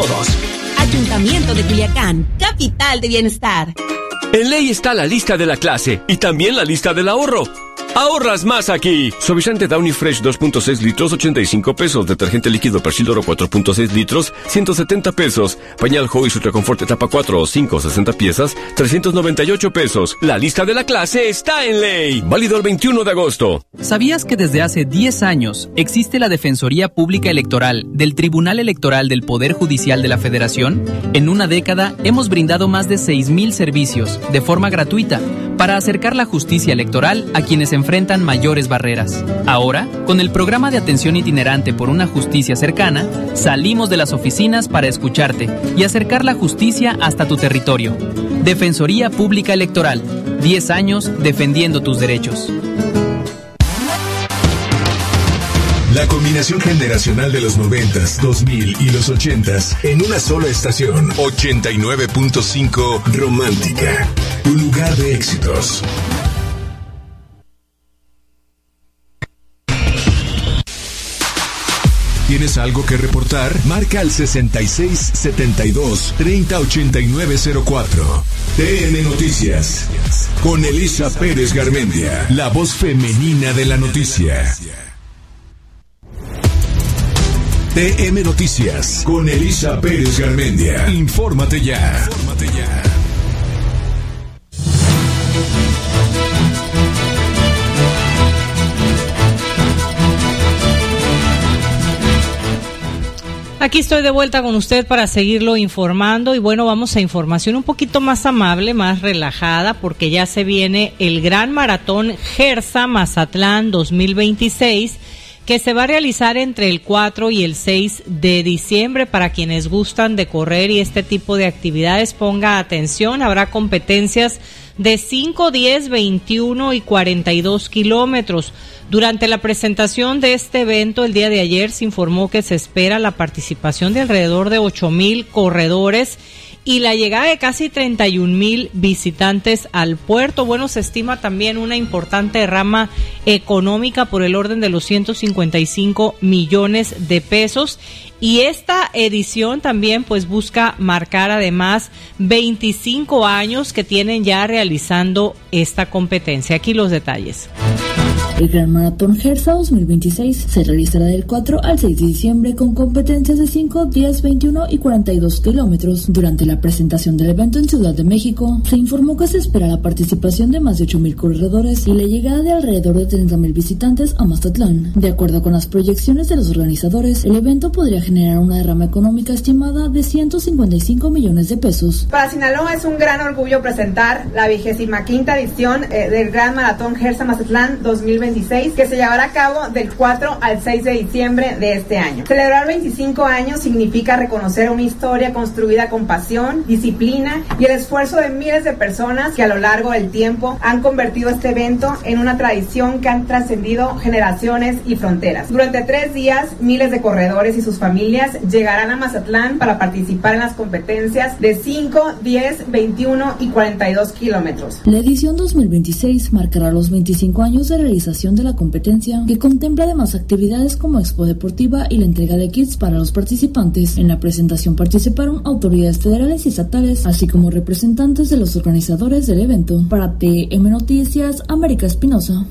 todos. Ayuntamiento de Culiacán, capital de bienestar. En ley está la lista de la clase y también la lista del ahorro. ¡Ahorras más aquí! Suavizante Downy Fresh 2.6 litros, 85 pesos. Detergente líquido Persil Oro 4.6 litros, 170 pesos. Pañal Joy Ultra Confort etapa 4 o 5, 60 piezas, 398 pesos. La lista de la clase está en ley. Válido el 21 de agosto. ¿Sabías que desde hace 10 años existe la Defensoría Pública Electoral del Tribunal Electoral del Poder Judicial de la Federación? En una década hemos brindado más de 6,000 servicios de forma gratuita para acercar la justicia electoral a quienes enfrentan mayores barreras. Ahora, con el programa de atención itinerante por una justicia cercana, salimos de las oficinas para escucharte y acercar la justicia hasta tu territorio. Defensoría Pública Electoral, 10 años defendiendo tus derechos. La combinación generacional de los 90s, 2000 y los 80s en una sola estación. 89.5 Romántica, tu lugar de éxitos. ¿Tienes algo que reportar? Marca al 6672-308904. TN Noticias. Con Elisa Pérez Garmendia, la voz femenina de la noticia. TM Noticias. Con Elisa Pérez Garmendia. Infórmate ya. Aquí estoy de vuelta con usted para seguirlo informando y bueno, vamos a información un poquito más amable, más relajada, porque ya se viene el Gran Maratón Gersa Mazatlán 2026, que se va a realizar entre el 4 y el 6 de diciembre. Para quienes gustan de correr y este tipo de actividades, ponga atención, habrá competencias de 5, 10, 21 y 42 kilómetros. Durante la presentación de este evento el día de ayer se informó que se espera la participación de alrededor de 8,000 corredores y la llegada de casi 31,000 visitantes al puerto. Bueno, se estima también una importante derrama económica por el orden de los 155 millones de pesos. Y esta edición también pues busca marcar además 25 años que tienen ya realizando esta competencia. Aquí los detalles. El Gran Maratón Gersa 2026 se realizará del 4 al 6 de diciembre con competencias de 5, 10, 21 y 42 kilómetros. Durante la presentación del evento en Ciudad de México, se informó que se espera la participación de más de 8,000 corredores y la llegada de alrededor de 30,000 visitantes a Mazatlán. De acuerdo con las proyecciones de los organizadores, el evento podría generar una derrama económica estimada de 155 millones de pesos. Para Sinaloa es un gran orgullo presentar la 25ª edición del Gran Maratón Gersa Mazatlán 2026, que se llevará a cabo del 4 al 6 de diciembre de este año. Celebrar 25 años significa reconocer una historia construida con pasión, disciplina y el esfuerzo de miles de personas que a lo largo del tiempo han convertido este evento en una tradición que han trascendido generaciones y fronteras. Durante 3 días, miles de corredores y sus familias llegarán a Mazatlán para participar en las competencias de 5, 10, 21 y 42 kilómetros. La edición 2026 marcará los 25 años de realización de la competencia, que contempla además actividades como expo deportiva y la entrega de kits para los participantes. En la presentación participaron autoridades federales y estatales, así como representantes de los organizadores del evento. Para TM Noticias, América Espinosa.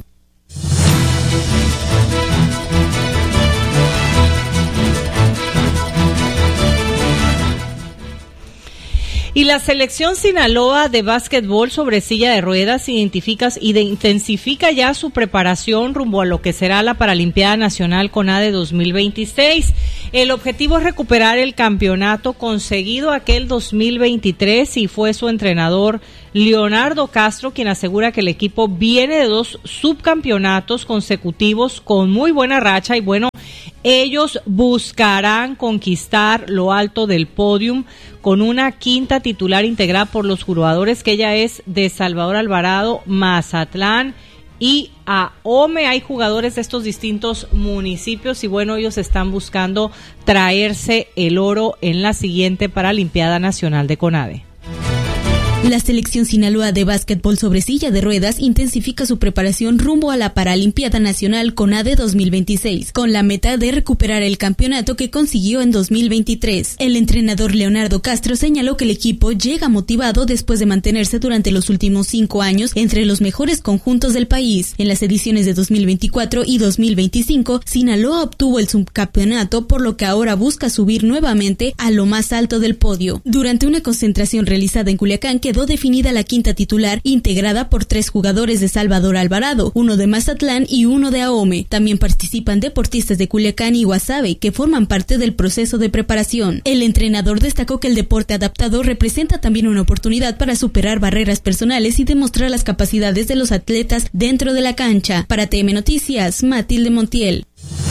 Y la selección Sinaloa de básquetbol sobre silla de ruedas intensifica ya su preparación rumbo a lo que será la Paralimpiada Nacional CONADE 2026. El objetivo es recuperar el campeonato conseguido aquel 2023 y fue su entrenador Leonardo Castro quien asegura que el equipo viene de 2 subcampeonatos consecutivos con muy buena racha y bueno, ellos buscarán conquistar lo alto del podium con una quinta titular integrada por los jugadores, que ella es de Salvador Alvarado, Mazatlán y Ahome. Hay jugadores de estos distintos municipios y bueno, ellos están buscando traerse el oro en la siguiente Paralimpiada Nacional de CONADE. La selección Sinaloa de básquetbol sobre silla de ruedas intensifica su preparación rumbo a la Paralimpiada Nacional CONADE 2026, con la meta de recuperar el campeonato que consiguió en 2023. El entrenador Leonardo Castro señaló que el equipo llega motivado después de mantenerse durante los últimos 5 años entre los mejores conjuntos del país. En las ediciones de 2024 y 2025, Sinaloa obtuvo el subcampeonato, por lo que ahora busca subir nuevamente a lo más alto del podio. Durante una concentración realizada en Culiacán, quedó definida la quinta titular, integrada por 3 jugadores de Salvador Alvarado, uno de Mazatlán y uno de Ahome. También participan deportistas de Culiacán y Guasave, que forman parte del proceso de preparación. El entrenador destacó que el deporte adaptado representa también una oportunidad para superar barreras personales y demostrar las capacidades de los atletas dentro de la cancha. Para TM Noticias, Matilde Montiel.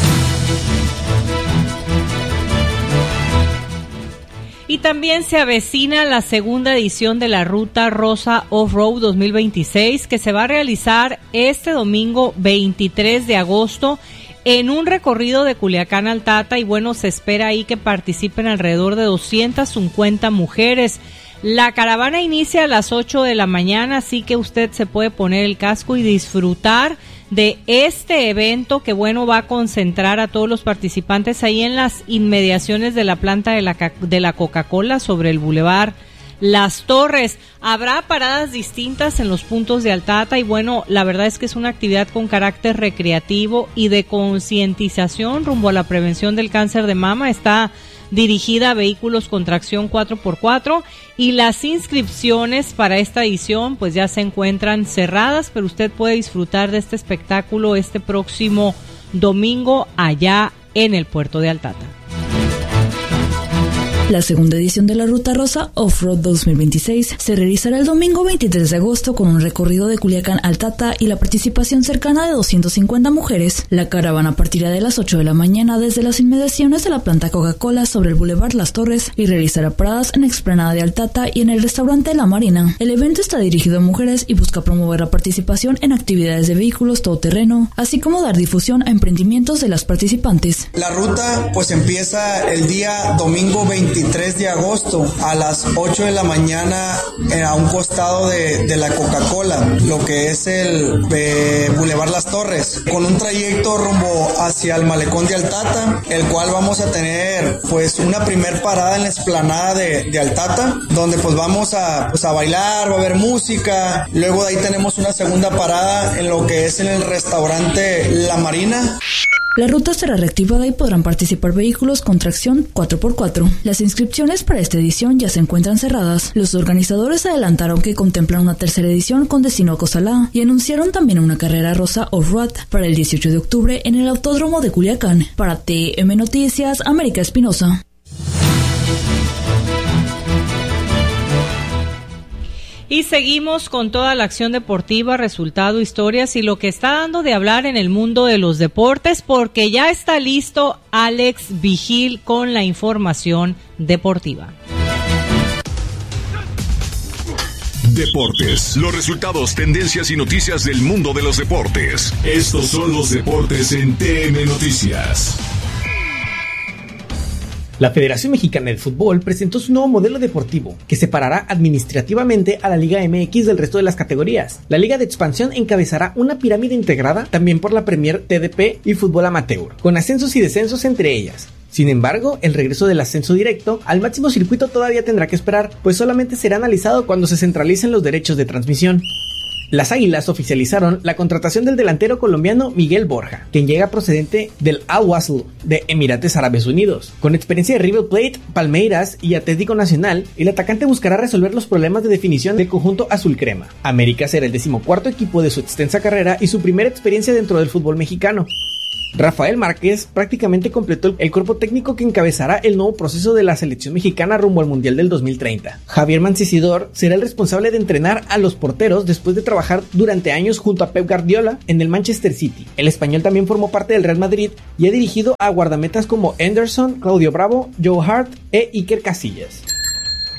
Y también se avecina la segunda edición de la Ruta Rosa Off-Road 2026, que se va a realizar este domingo 23 de agosto en un recorrido de Culiacán al Tata, y bueno, se espera ahí que participen alrededor de 250 mujeres. La caravana inicia a las 8 de la mañana, así que usted se puede poner el casco y disfrutar de este evento que, bueno, va a concentrar a todos los participantes ahí en las inmediaciones de la planta de la Coca-Cola sobre el Boulevard Las Torres. Habrá paradas distintas en los puntos de Altata y, bueno, la verdad es que es una actividad con carácter recreativo y de concientización rumbo a la prevención del cáncer de mama. Está dirigida a vehículos con tracción 4x4 y las inscripciones para esta edición pues ya se encuentran cerradas, pero usted puede disfrutar de este espectáculo este próximo domingo allá en el puerto de Altata. La segunda edición de la Ruta Rosa Off-Road 2026 se realizará el domingo 23 de agosto con un recorrido de Culiacán al Tata y la participación cercana de 250 mujeres. La caravana partirá de las 8 de la mañana desde las inmediaciones de la planta Coca-Cola sobre el Boulevard Las Torres y realizará paradas en Explanada de Altata y en el restaurante La Marina. El evento está dirigido a mujeres y busca promover la participación en actividades de vehículos todoterreno, así como dar difusión a emprendimientos de las participantes. La ruta pues empieza el día domingo 23 de agosto a las 8 de la mañana a un costado de la Coca-Cola, lo que es el Boulevard Las Torres, con un trayecto rumbo hacia el Malecón de Altata, el cual vamos a tener pues una primer parada en la explanada de Altata, donde pues vamos a bailar, va a haber música. Luego de ahí tenemos una segunda parada en lo que es en el restaurante La Marina. La ruta será reactivada y podrán participar vehículos con tracción 4x4. Las inscripciones para esta edición ya se encuentran cerradas. Los organizadores adelantaron que contemplan una tercera edición con destino a Cozalá y anunciaron también una carrera rosa off-road para el 18 de octubre en el Autódromo de Culiacán. Para TM Noticias, América Espinosa. Y seguimos con toda la acción deportiva, resultado, historias y lo que está dando de hablar en el mundo de los deportes, porque ya está listo Alex Vigil con la información deportiva. Deportes, los resultados, tendencias y noticias del mundo de los deportes. Estos son los deportes en TN Noticias. La Federación Mexicana de Fútbol presentó su nuevo modelo deportivo, que separará administrativamente a la Liga MX del resto de las categorías. La Liga de Expansión encabezará una pirámide integrada también por la Premier TDP y Fútbol Amateur, con ascensos y descensos entre ellas. Sin embargo, el regreso del ascenso directo al máximo circuito todavía tendrá que esperar, pues solamente será analizado cuando se centralicen los derechos de transmisión. Las Águilas oficializaron la contratación del delantero colombiano Miguel Borja, quien llega procedente del Al-Wasl de Emirates Árabes Unidos. Con experiencia de River Plate, Palmeiras y Atlético Nacional, el atacante buscará resolver los problemas de definición del conjunto azul crema. América será el 14º equipo de su extensa carrera y su primera experiencia dentro del fútbol mexicano. Rafael Márquez prácticamente completó el cuerpo técnico que encabezará el nuevo proceso de la selección mexicana rumbo al Mundial del 2030. Javier Mancisidor será el responsable de entrenar a los porteros después de trabajar durante años junto a Pep Guardiola en el Manchester City. El español también formó parte del Real Madrid y ha dirigido a guardametas como Anderson, Claudio Bravo, Joe Hart e Iker Casillas.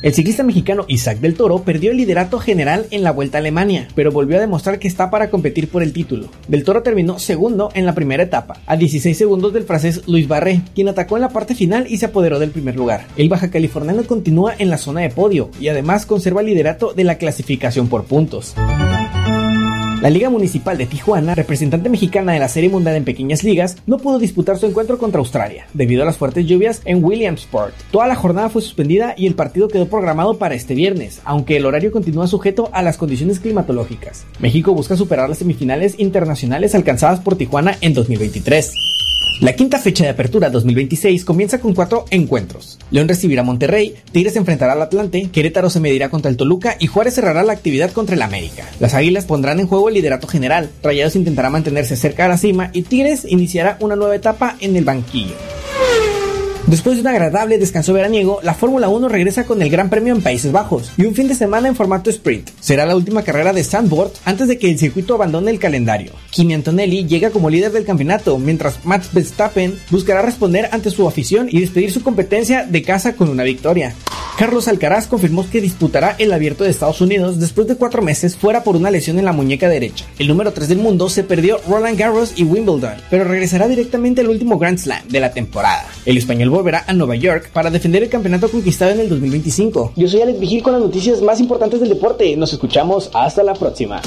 El ciclista mexicano Isaac del Toro perdió el liderato general en la Vuelta a Alemania, pero volvió a demostrar que está para competir por el título. Del Toro terminó segundo en la primera etapa, a 16 segundos del francés Luis Barré, quien atacó en la parte final y se apoderó del primer lugar. El baja californiano continúa en la zona de podio y además conserva el liderato de la clasificación por puntos. La Liga Municipal de Tijuana, representante mexicana de la Serie Mundial en pequeñas ligas, no pudo disputar su encuentro contra Australia, debido a las fuertes lluvias en Williamsport. Toda la jornada fue suspendida y el partido quedó programado para este viernes, aunque el horario continúa sujeto a las condiciones climatológicas. México busca superar las semifinales internacionales alcanzadas por Tijuana en 2023. La quinta fecha de apertura 2026 comienza con 4 encuentros. León recibirá a Monterrey, Tigres enfrentará al Atlante, Querétaro se medirá contra el Toluca y Juárez cerrará la actividad contra el América. Las Águilas pondrán en juego el liderato general, Rayados intentará mantenerse cerca de la cima y Tigres iniciará una nueva etapa en el banquillo. Después de un agradable descanso veraniego, la Fórmula 1 regresa con el Gran Premio en Países Bajos y un fin de semana en formato sprint. Será la última carrera de Zandvoort antes de que el circuito abandone el calendario. Kimi Antonelli llega como líder del campeonato, mientras Max Verstappen buscará responder ante su afición y despedir su competencia de casa con una victoria. Carlos Alcaraz confirmó que disputará el Abierto de Estados Unidos después de 4 meses fuera por una lesión en la muñeca derecha. El número 3 del mundo se perdió Roland Garros y Wimbledon, pero regresará directamente al último Grand Slam de la temporada. El español volverá a Nueva York para defender el campeonato conquistado en el 2025. Yo soy Alex Vigil con las noticias más importantes del deporte. Nos escuchamos hasta la próxima.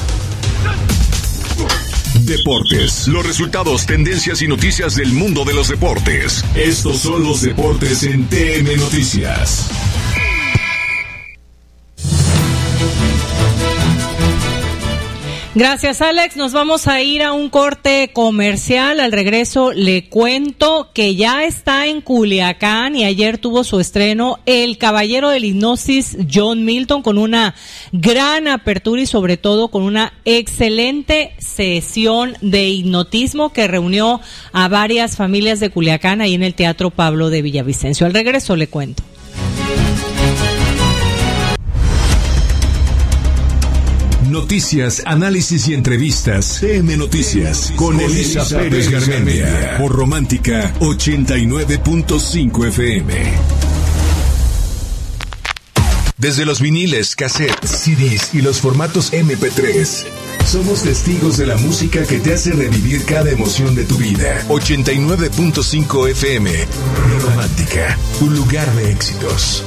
Deportes, los resultados, tendencias y noticias del mundo de los deportes. Estos son los deportes en TN Noticias. Gracias, Alex. Nos vamos a ir a un corte comercial. Al regreso le cuento que ya está en Culiacán y ayer tuvo su estreno El Caballero del Hipnosis, John Milton, con una gran apertura y sobre todo con una excelente sesión de hipnotismo que reunió a varias familias de Culiacán ahí en el Teatro Pablo de Villavicencio. Al regreso le cuento. Noticias, análisis y entrevistas. TN Noticias con Elisa Pérez Garmendia por Romántica 89.5 FM. Desde los viniles, cassettes, CDs y los formatos MP3, somos testigos de la música que te hace revivir cada emoción de tu vida. 89.5 FM. Romántica, un lugar de éxitos.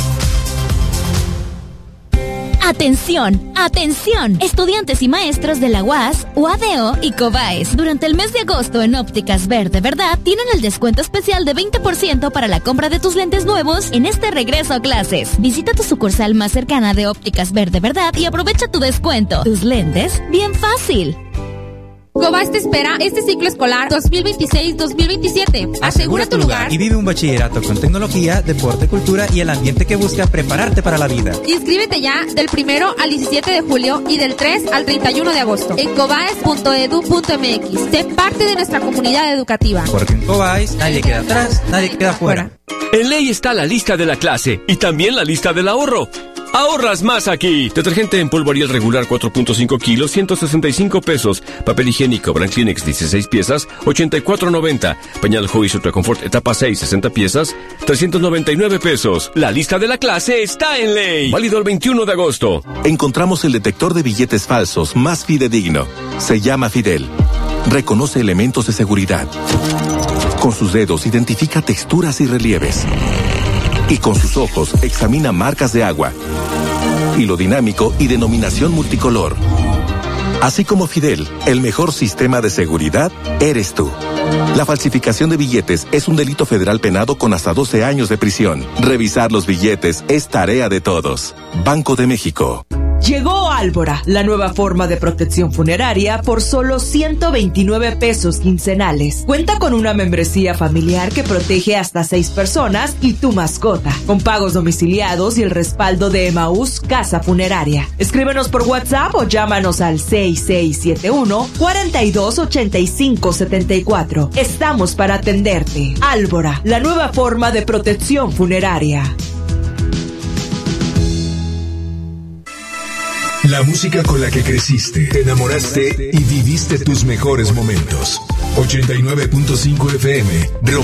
¡Atención! ¡Atención! Estudiantes y maestros de la UAS, UADO y COBAES. Durante el mes de agosto en Ópticas Verde Verdad tienen el descuento especial de 20% para la compra de tus lentes nuevos en este regreso a clases. Visita tu sucursal más cercana de Ópticas Verde Verdad y aprovecha tu descuento. Tus lentes, bien fácil. COBAES te espera este ciclo escolar 2026-2027. Asegura tu lugar y vive un bachillerato con tecnología, deporte, cultura y el ambiente que busca prepararte para la vida. Inscríbete ya del 1 al 17 de julio y del 3 al 31 de agosto en cobaes.edu.mx. Sé parte de nuestra comunidad educativa. Porque en COBAES nadie queda atrás, nadie queda fuera. En ley está la lista de la clase y también la lista del ahorro. ¡Ahorras más aquí! Detergente en polvo Ariel regular 4.5 kilos, 165 pesos. Papel higiénico Brand Kleenex 16 piezas, 84.90. Pañal Joyce Ultra Confort etapa 6, 60 piezas, 399 pesos. La lista de la clase está en ley. Válido el 21 de agosto. Encontramos el detector de billetes falsos más fidedigno. Se llama Fidel. Reconoce elementos de seguridad. Con sus dedos identifica texturas y relieves. Y con sus ojos examina marcas de agua, hilo dinámico y denominación multicolor. Así como Fidel, el mejor sistema de seguridad eres tú. La falsificación de billetes es un delito federal penado con hasta 12 años de prisión. Revisar los billetes es tarea de todos. Banco de México. Llegó Álvora, la nueva forma de protección funeraria por solo 129 pesos quincenales. Cuenta con una membresía familiar que protege hasta 6 personas y tu mascota, con pagos domiciliados y el respaldo de Emaús Casa Funeraria. Escríbenos por WhatsApp o llámanos al 6671-428574. Estamos para atenderte. Álvora, la nueva forma de protección funeraria. La música con la que creciste, te enamoraste y viviste tus mejores momentos. 89.5 FM.